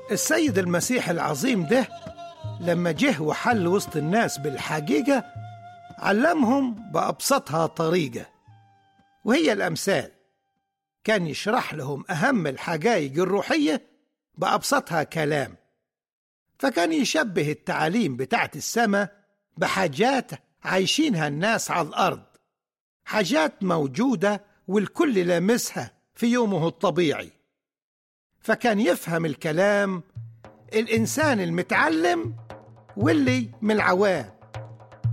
السيد المسيح العظيم ده لما جه وحل وسط الناس بالحقيقة علمهم بأبسطها طريقة، وهي الأمثال. كان يشرح لهم أهم الحقائق الروحية بأبسطها كلام، فكان يشبه التعاليم بتاعت السماء بحاجات عايشينها الناس على الأرض، حاجات موجودة والكل لامسها في يومه الطبيعي. فكان يفهم الكلام الإنسان المتعلم واللي من العوام.